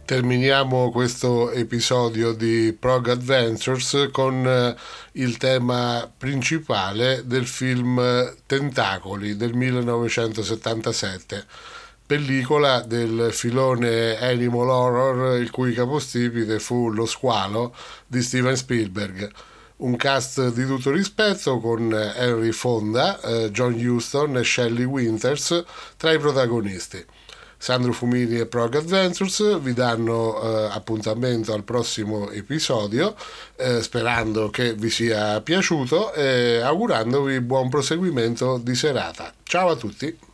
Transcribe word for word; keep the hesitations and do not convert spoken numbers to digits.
Terminiamo questo episodio di Prog Adventures con eh, il tema principale del film Tentacoli del millenovecentosettantasette, pellicola del filone Animal Horror, il cui capostipite fu Lo squalo di Steven Spielberg. Un cast di tutto rispetto con Henry Fonda, eh, John Huston e Shelley Winters tra i protagonisti. Sandro Fumini e Prog Adventures vi danno eh, appuntamento al prossimo episodio, eh, sperando che vi sia piaciuto e augurandovi buon proseguimento di serata. Ciao a tutti!